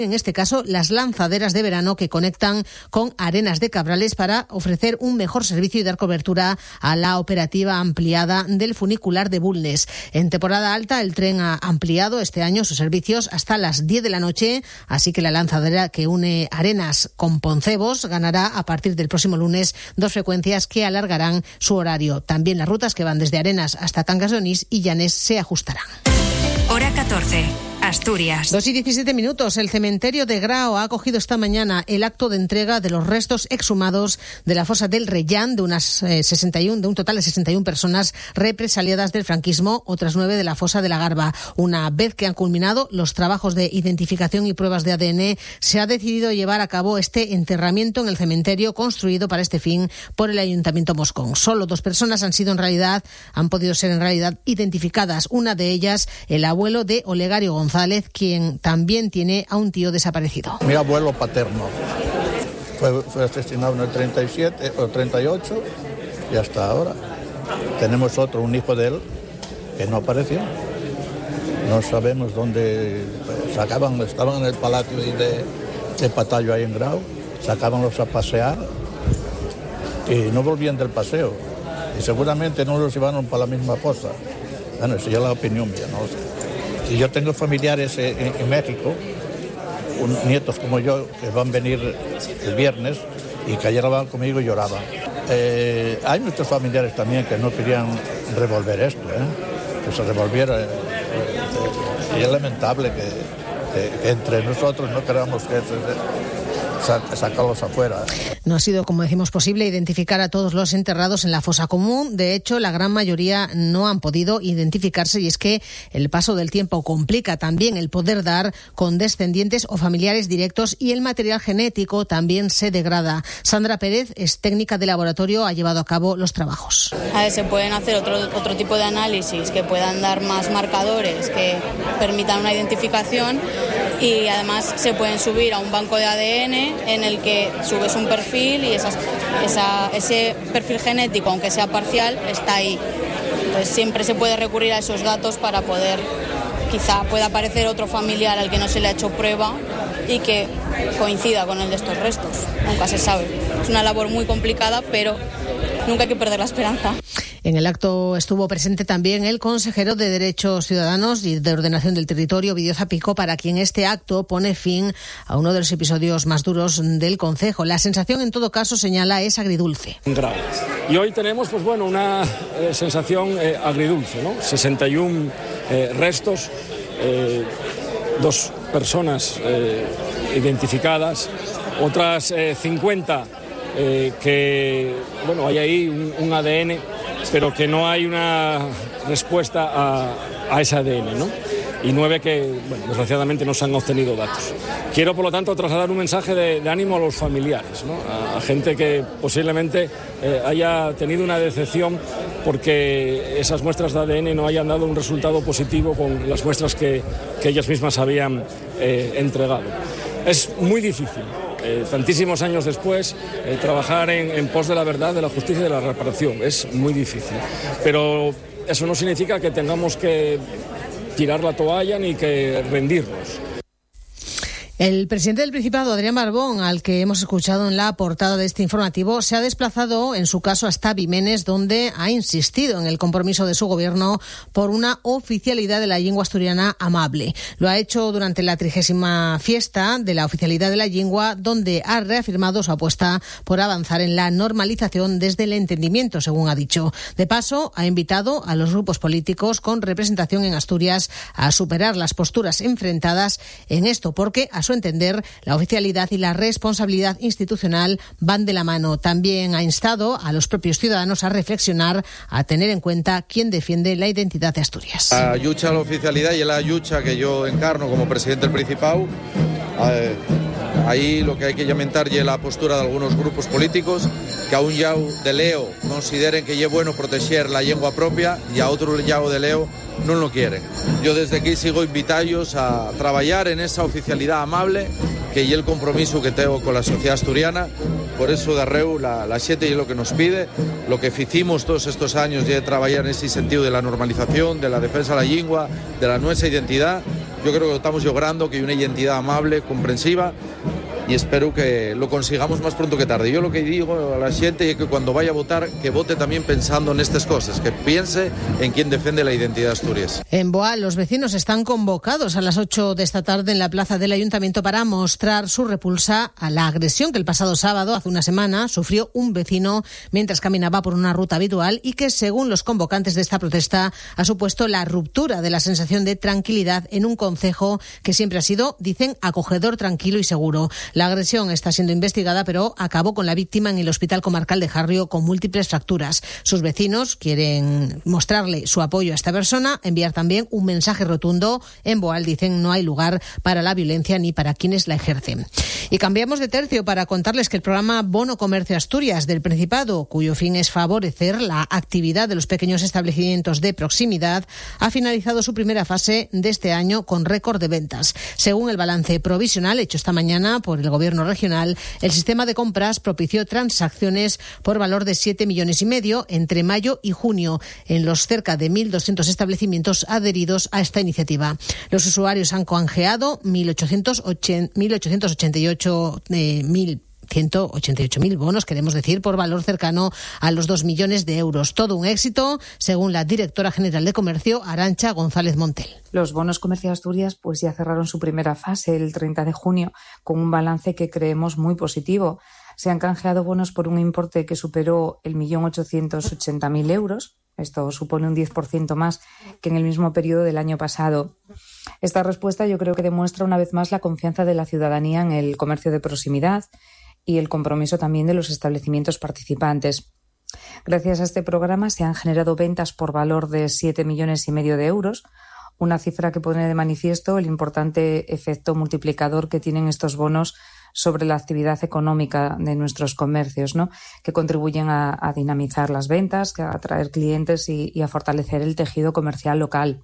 en este caso las lanzaderas de verano que conectan con Arenas de Cabrales para ofrecer un mejor servicio y dar cobertura a la operativa ampliada del funicular de Bulnes. En temporada alta el tren ha ampliado este año sus servicios hasta las 10 de la noche, así que la lanzadera que une Arenas con Poncebos ganará a partir del próximo lunes 2 frecuencias que alargarán su horario. También las rutas que van desde Arenas hasta Cangas de Onís y Llanés se ajustarán. Hora 14. Asturias. 2:17. El cementerio de Grao ha acogido esta mañana el acto de entrega de los restos exhumados de la fosa del Rellán de un total de 61 personas represaliadas del franquismo, otras 9 de la fosa de la Garba. Una vez que han culminado los trabajos de identificación y pruebas de ADN, se ha decidido llevar a cabo este enterramiento en el cementerio construido para este fin por el Ayuntamiento Moscón. Solo 2 personas han podido ser en realidad identificadas. Una de ellas, el abuelo de Olegario González, quien también tiene a un tío desaparecido. Mi abuelo paterno fue asesinado en el 37 o 38 y hasta ahora. Tenemos un hijo de él, que no apareció. No sabemos dónde estaban en el palacio de Patallo ahí en Grau, sacábanlos a pasear y no volvían del paseo. Y seguramente no los llevaron para la misma fosa. Bueno, eso ya es la opinión mía, no sé. Y yo tengo familiares en México, nietos como yo, que van a venir el viernes y que ayer hablaban conmigo y lloraban. Hay muchos familiares también que no querían revolver esto, que se revolviera. Y es lamentable que entre nosotros no queramos que sacarlos afuera. No ha sido, como decimos, posible identificar a todos los enterrados en la fosa común. De hecho, la gran mayoría no han podido identificarse y es que el paso del tiempo complica también el poder dar con descendientes o familiares directos y el material genético también se degrada. Sandra Pérez es técnica de laboratorio, ha llevado a cabo los trabajos. Se pueden hacer otro tipo de análisis que puedan dar más marcadores que permitan una identificación y además se pueden subir a un banco de ADN en el que subes un perfil y ese perfil genético, aunque sea parcial, está ahí. Entonces siempre se puede recurrir a esos datos para quizá pueda aparecer otro familiar al que no se le ha hecho prueba y que coincida con el de estos restos. Nunca se sabe. Es una labor muy complicada, pero nunca hay que perder la esperanza. En el acto estuvo presente también el consejero de Derechos Ciudadanos y de Ordenación del Territorio, Ovidio Zapico, para quien este acto pone fin a uno de los episodios más duros del concejo. La sensación, en todo caso, señala, es agridulce. Y hoy tenemos, una sensación agridulce, ¿no? 61 restos, 2 personas identificadas, otras 50 que, hay ahí un ADN, pero que no hay una respuesta a ese ADN, ¿no? Y 9 que, desgraciadamente no se han obtenido datos. Quiero, por lo tanto, trasladar un mensaje de ánimo a los familiares, ¿no? A gente que posiblemente haya tenido una decepción porque esas muestras de ADN no hayan dado un resultado positivo con las muestras que ellas mismas habían entregado. Es muy difícil. Tantísimos años después, trabajar en pos de la verdad, de la justicia y de la reparación. Es muy difícil. Pero eso no significa que tengamos que tirar la toalla ni que rendirnos. El presidente del Principado, Adrián Barbón, al que hemos escuchado en la portada de este informativo, se ha desplazado, en su caso, hasta Vimenes, donde ha insistido en el compromiso de su gobierno por una oficialidad de la lengua asturiana amable. Lo ha hecho durante la 30ª fiesta de la oficialidad de la lengua, donde ha reafirmado su apuesta por avanzar en la normalización desde el entendimiento, según ha dicho. De paso, ha invitado a los grupos políticos con representación en Asturias a superar las posturas enfrentadas en esto, porque a su entender, la oficialidad y la responsabilidad institucional van de la mano. También ha instado a los propios ciudadanos a reflexionar, a tener en cuenta quién defiende la identidad de Asturias. La lucha a la oficialidad y la lucha que yo encarno como presidente del Principado, ahí lo que hay que lamentar es la postura de algunos grupos políticos que a un llau de Leo consideren que es bueno proteger la lengua propia y a otro llau de Leo no lo quieren. Yo desde aquí sigo invitarlos a trabajar en esa oficialidad amable que es el compromiso que tengo con la sociedad asturiana. Por eso de Reu la xente es lo que nos pide. Lo que hicimos todos estos años es trabajar en ese sentido de la normalización, de la defensa de la lengua, de la nuestra identidad yo creo que estamos logrando que hay una identidad amable, comprensiva, y espero que lo consigamos más pronto que tarde. Yo lo que digo a la gente es que cuando vaya a votar, que vote también pensando en estas cosas, que piense en quien defiende la identidad de Asturias. En Boal, los vecinos están convocados a las 8 de esta tarde en la plaza del Ayuntamiento para mostrar su repulsa a la agresión que el pasado sábado, hace una semana, sufrió un vecino mientras caminaba por una ruta habitual y que, según los convocantes de esta protesta, ha supuesto la ruptura de la sensación de tranquilidad en un concejo que siempre ha sido, dicen, acogedor, tranquilo y seguro. La agresión está siendo investigada, pero acabó con la víctima en el Hospital Comarcal de Jarrio con múltiples fracturas. Sus vecinos quieren mostrarle su apoyo a esta persona, enviar también un mensaje rotundo. En Boal dicen no hay lugar para la violencia ni para quienes la ejercen. Y cambiamos de tercio para contarles que el programa Bono Comercio Asturias del Principado, cuyo fin es favorecer la actividad de los pequeños establecimientos de proximidad, ha finalizado su primera fase de este año con récord de ventas. Según el balance provisional hecho esta mañana por el Gobierno regional, el sistema de compras propició transacciones por valor de 7,5 millones entre mayo y junio en los cerca de 1.200 establecimientos adheridos a esta iniciativa. Los usuarios han canjeado 188.000 bonos, queremos decir, por valor cercano a los 2 millones de euros. Todo un éxito, según la directora general de Comercio, Arantxa González Montel. Los bonos Comercio Asturias pues ya cerraron su primera fase el 30 de junio con un balance que creemos muy positivo. Se han canjeado bonos por un importe que superó el 1.880.000 euros. Esto supone un 10% más que en el mismo periodo del año pasado. Esta respuesta yo creo que demuestra una vez más la confianza de la ciudadanía en el comercio de proximidad y el compromiso también de los establecimientos participantes. Gracias a este programa se han generado ventas por valor de 7,5 millones de euros, una cifra que pone de manifiesto el importante efecto multiplicador que tienen estos bonos sobre la actividad económica de nuestros comercios, ¿no? Que contribuyen a dinamizar las ventas, a atraer clientes y a fortalecer el tejido comercial local.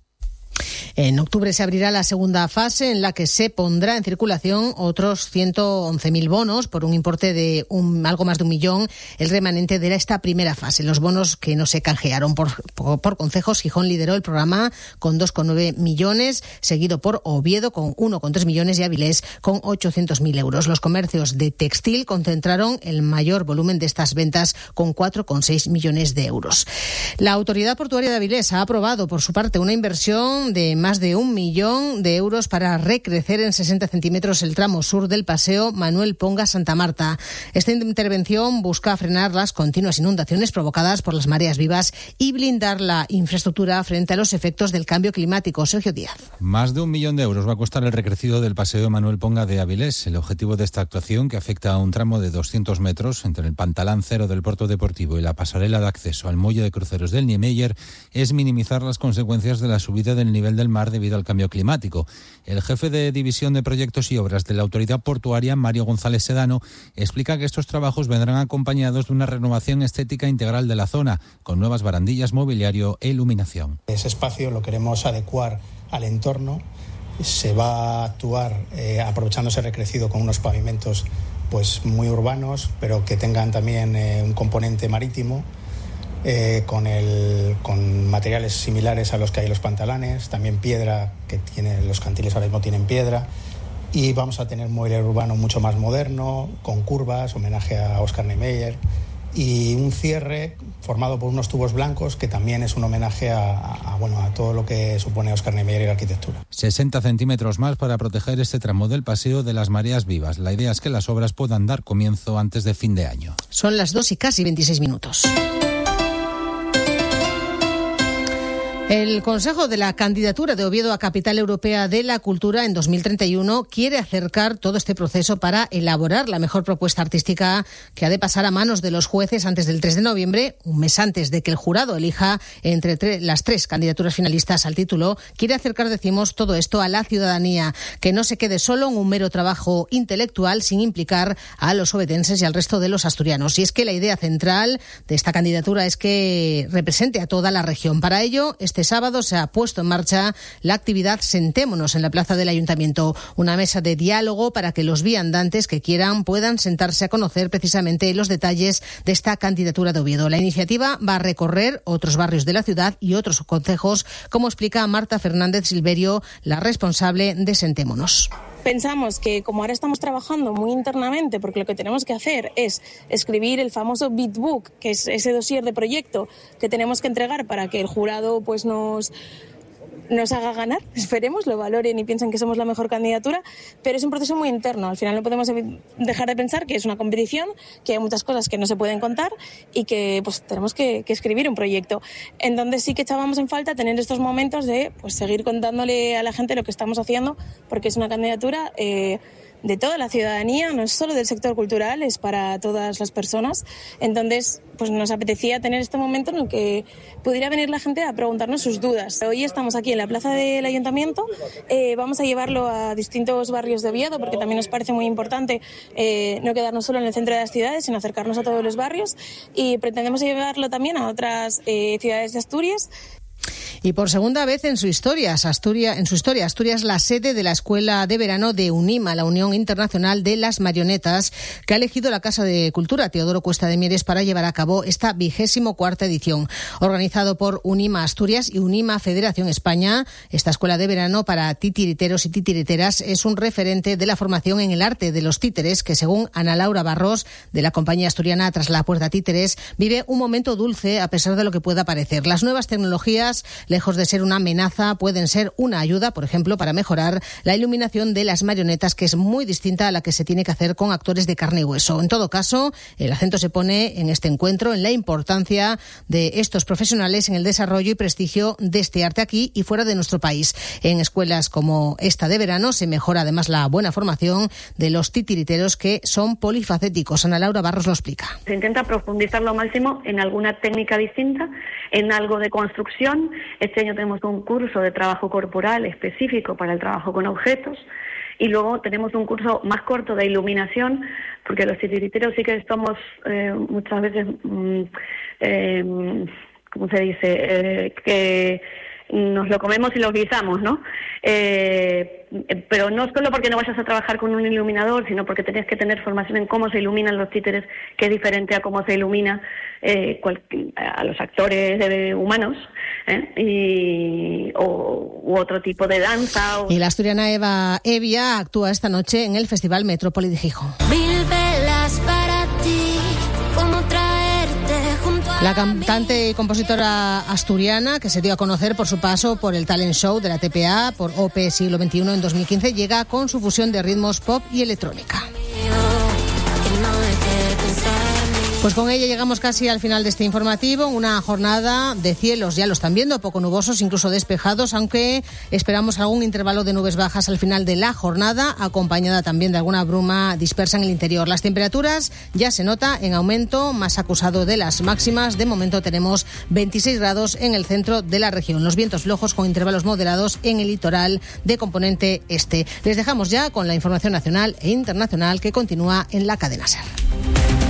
En octubre se abrirá la segunda fase en la que se pondrá en circulación otros 111.000 bonos por un importe de algo más de 1 millón, el remanente de esta primera fase. Los bonos que no se canjearon por concejos, Gijón lideró el programa con 2,9 millones, seguido por Oviedo con 1,3 millones y Avilés con 800.000 euros. Los comercios de textil concentraron el mayor volumen de estas ventas con 4,6 millones de euros. La Autoridad Portuaria de Avilés ha aprobado por su parte una inversión de más de 1 millón de euros para recrecer en 60 centímetros el tramo sur del paseo Manuel Ponga Santa Marta. Esta intervención busca frenar las continuas inundaciones provocadas por las mareas vivas y blindar la infraestructura frente a los efectos del cambio climático. Sergio Díaz. Más de 1 millón de euros va a costar el recrecido del paseo Manuel Ponga de Avilés. El objetivo de esta actuación, que afecta a un tramo de 200 metros entre el Pantalán Cero del Puerto Deportivo y la pasarela de acceso al muelle de cruceros del Niemeyer, es minimizar las consecuencias de la subida del nivel del mar debido al cambio climático. El jefe de División de Proyectos y Obras de la Autoridad Portuaria, Mario González Sedano, explica que estos trabajos vendrán acompañados de una renovación estética integral de la zona, con nuevas barandillas, mobiliario e iluminación. Ese espacio lo queremos adecuar al entorno. Se va a actuar aprovechando ese recrecido con unos pavimentos pues muy urbanos, pero que tengan también un componente marítimo. Con materiales similares a los que hay en los pantalanes, también piedra, que los cantiles ahora mismo tienen piedra, y vamos a tener mobiliario urbano mucho más moderno, con curvas, homenaje a Oscar Niemeyer, y un cierre formado por unos tubos blancos que también es un homenaje a todo lo que supone Oscar Niemeyer y la arquitectura. 60 centímetros más para proteger este tramo del paseo de las mareas vivas. La idea es que las obras puedan dar comienzo antes de fin de año. Son las 2:26. El Consejo de la Candidatura de Oviedo a Capital Europea de la Cultura en 2031 quiere acercar todo este proceso para elaborar la mejor propuesta artística que ha de pasar a manos de los jueces antes del 3 de noviembre, un mes antes de que el jurado elija entre las 3 candidaturas finalistas al título. Quiere acercar, decimos, todo esto a la ciudadanía, que no se quede solo en un mero trabajo intelectual sin implicar a los ovetenses y al resto de los asturianos. Y es que la idea central de esta candidatura es que represente a toda la región. Para ello, este este sábado se ha puesto en marcha la actividad Sentémonos en la plaza del Ayuntamiento, una mesa de diálogo para que los viandantes que quieran puedan sentarse a conocer precisamente los detalles de esta candidatura de Oviedo. La iniciativa va a recorrer otros barrios de la ciudad y otros concejos, como explica Marta Fernández Silverio, la responsable de Sentémonos. Pensamos que como ahora estamos trabajando muy internamente, porque lo que tenemos que hacer es escribir el famoso Bitbook, que es ese dossier de proyecto que tenemos que entregar para que el jurado pues nos haga ganar, esperemos, lo valoren y piensen que somos la mejor candidatura, pero es un proceso muy interno. Al final no podemos dejar de pensar que es una competición, que hay muchas cosas que no se pueden contar y que pues tenemos que escribir un proyecto. En donde sí que echábamos en falta tener estos momentos de pues seguir contándole a la gente lo que estamos haciendo, porque es una candidatura de toda la ciudadanía, no es solo del sector cultural, es para todas las personas. Entonces, pues nos apetecía tener este momento en el que pudiera venir la gente a preguntarnos sus dudas. Hoy estamos aquí en la plaza del Ayuntamiento, vamos a llevarlo a distintos barrios de Oviedo, porque también nos parece muy importante no quedarnos solo en el centro de las ciudades, sino acercarnos a todos los barrios, y pretendemos llevarlo también a otras ciudades de Asturias. Y por segunda vez en su historia, Asturias es la sede de la Escuela de Verano de UNIMA, la Unión Internacional de las Marionetas, que ha elegido la Casa de Cultura Teodoro Cuesta de Mieres para llevar a cabo esta 24ª edición. Organizado por UNIMA Asturias y UNIMA Federación España, esta Escuela de Verano para titiriteros y titiriteras es un referente de la formación en el arte de los títeres, que según Ana Laura Barros, de la compañía asturiana Tras la Puerta Títeres, vive un momento dulce a pesar de lo que pueda parecer. Las nuevas tecnologías, lejos de ser una amenaza, pueden ser una ayuda, por ejemplo, para mejorar la iluminación de las marionetas, que es muy distinta a la que se tiene que hacer con actores de carne y hueso. En todo caso, el acento se pone en este encuentro en la importancia de estos profesionales en el desarrollo y prestigio de este arte aquí y fuera de nuestro país. En escuelas como esta de verano se mejora además la buena formación de los titiriteros, que son polifacéticos. Ana Laura Barros lo explica. Se intenta profundizar lo máximo en alguna técnica distinta, en algo de construcción. Este año tenemos un curso de trabajo corporal específico para el trabajo con objetos, y luego tenemos un curso más corto de iluminación, porque los titiriteros sí que estamos muchas veces, ¿cómo se dice?, que nos lo comemos y lo guisamos, ¿no? Pero no solo porque no vayas a trabajar con un iluminador, sino porque tenés que tener formación en cómo se iluminan los títeres, que es diferente a cómo se ilumina a los actores humanos, u otro tipo de danza. Y la asturiana Eva Evia actúa esta noche en el Festival Metrópoli de Gijón. Mil velas para ti, como traerte junto a... La cantante y compositora asturiana, que se dio a conocer por su paso por el talent show de la TPA, por OP Siglo XXI en 2015, llega con su fusión de ritmos pop y electrónica. Pues con ella llegamos casi al final de este informativo, una jornada de cielos, ya lo están viendo, poco nubosos, incluso despejados, aunque esperamos algún intervalo de nubes bajas al final de la jornada, acompañada también de alguna bruma dispersa en el interior. Las temperaturas ya se nota en aumento, más acusado de las máximas. De momento tenemos 26 grados en el centro de la región. Los vientos flojos con intervalos moderados en el litoral de componente este. Les dejamos ya con la información nacional e internacional que continúa en la cadena SER.